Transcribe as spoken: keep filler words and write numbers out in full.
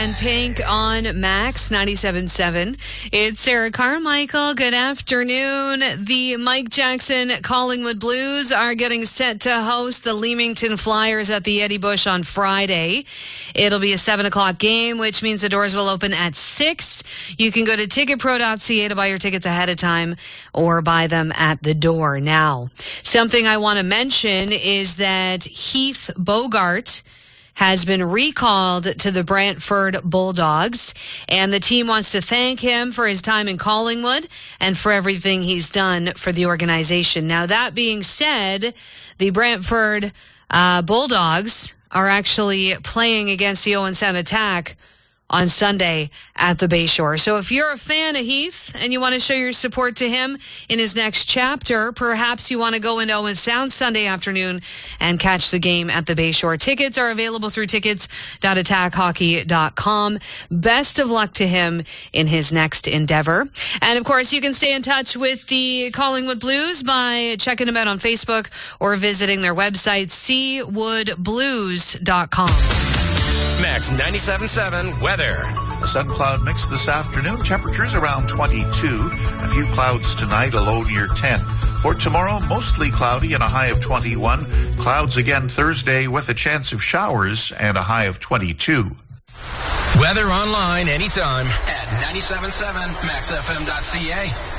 And Pink on Max ninety-seven point seven. It's Sarah Carmichael. Good afternoon. The Mike Jackson Collingwood Blues are getting set to host the Leamington Flyers at the Eddie Bush on Friday. It'll be a seven o'clock game, which means the doors will open at six. You can go to ticket pro dot c a to buy your tickets ahead of time or buy them at the door. Now, something I want to mention is that Heath Bogart has been recalled to the Brantford Bulldogs, and the team wants to thank him for his time in Collingwood and for everything he's done for the organization. Now, that being said, the Brantford uh, Bulldogs are actually playing against the Owen Sound Attack on Sunday at the Bayshore. So if you're a fan of Heath and you want to show your support to him in his next chapter, perhaps you want to go into Owen Sound Sunday afternoon and catch the game at the Bayshore. Tickets are available through tickets dot attack hockey dot com. Best of luck to him in his next endeavor. And of course, you can stay in touch with the Collingwood Blues by checking them out on Facebook or visiting their website, c wood blues dot com. Max ninety-seven point seven weather. A sun cloud mix this afternoon. Temperatures around twenty-two. A few clouds tonight, a low near ten. For tomorrow, mostly cloudy and a high of twenty-one. Clouds again Thursday with a chance of showers and a high of twenty-two. Weather online anytime at ninety-seven point seven max f m dot c a.